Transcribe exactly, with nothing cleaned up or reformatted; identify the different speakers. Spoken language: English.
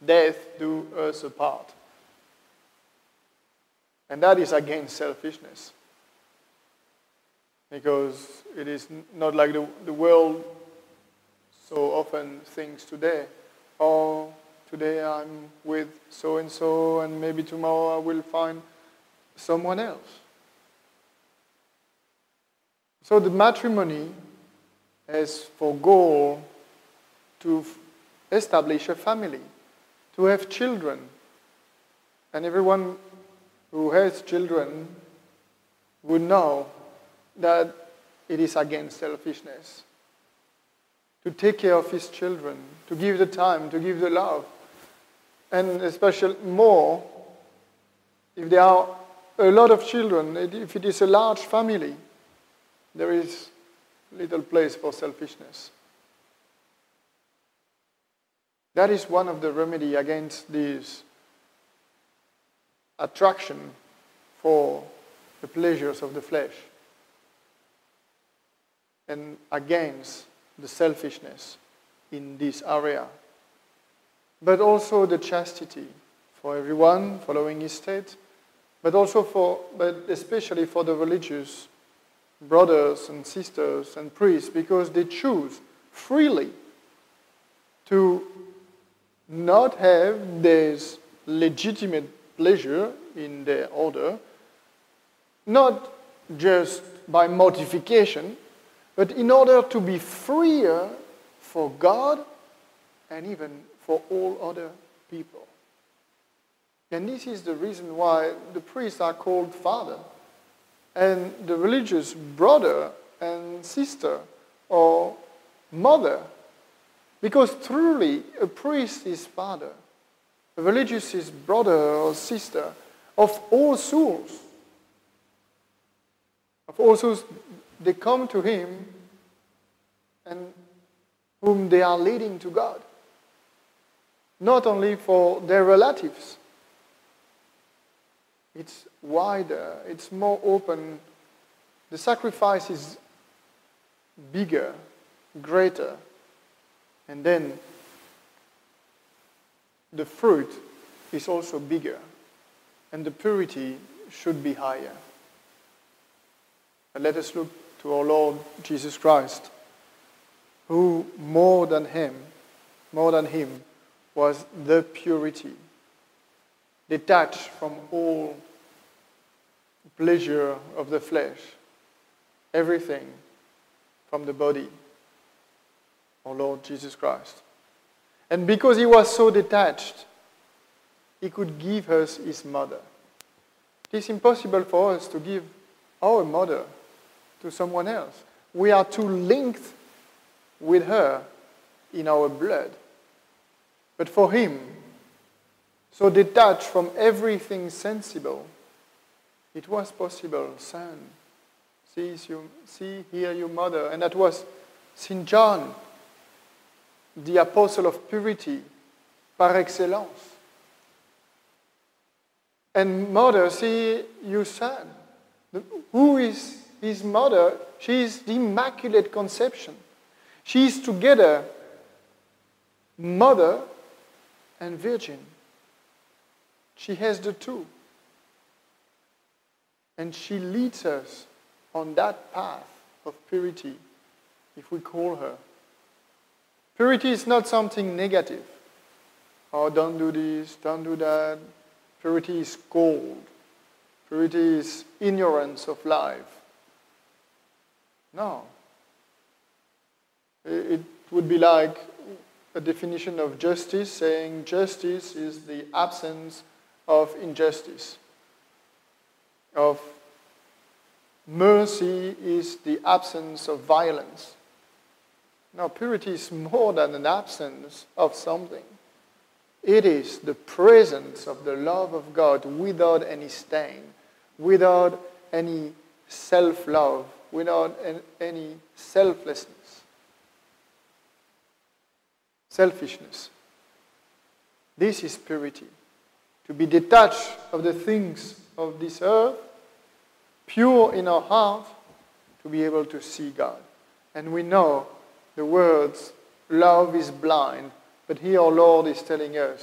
Speaker 1: death do us apart. And that is against selfishness. Because it is not like the, the world so often thinks today. Oh, today I'm with so-and-so, and maybe tomorrow I will find someone else. So the matrimony has for goal to establish a family, to have children. And everyone who has children would know that it is against selfishness. To take care of his children, to give the time, to give the love. And especially more, if there are a lot of children, if it is a large family, there is little place for selfishness. That is one of the remedy against this attraction for the pleasures of the flesh and against the selfishness in this area. But also the chastity for everyone following his state, but also for, but especially for the religious brothers and sisters and priests, because they choose freely to not have this legitimate pleasure in their order, not just by mortification, but in order to be freer for God and even for all other people. And this is the reason why the priests are called father, and the religious brother and sister or mother, because truly a priest is father, a religious is brother or sister of all souls. Of all souls, they come to him and whom they are leading to God. Not only for their relatives. It's wider, it's more open. The sacrifice is bigger, greater. And then the fruit is also bigger. And the purity should be higher. And let us look to our Lord Jesus Christ, who more than him, more than him, was the purity, detached from all pleasure of the flesh, everything from the body, our Lord Jesus Christ. And because he was so detached, he could give us his mother. It is impossible for us to give our mother to someone else. We are too linked with her in our blood. But for him, so detached from everything sensible, it was possible. Son, see, you, see here your mother. And that was Saint John, the apostle of purity par excellence. And mother, see your son. Who is his mother? She is the Immaculate Conception. She is together mother and virgin. She has the two. And she leads us on that path of purity, if we call her. Purity is not something negative. Oh, don't do this, don't do that. Purity is cold. Purity is ignorance of life. No. It would be like a definition of justice, saying justice is the absence of injustice. Of mercy is the absence of violence. Now, purity is more than an absence of something. It is the presence of the love of God without any stain, without any self-love, without any selflessness, selfishness. This is purity. To be detached of the things of this earth, pure in our heart, to be able to see God. And we know the words, love is blind, but here our Lord is telling us,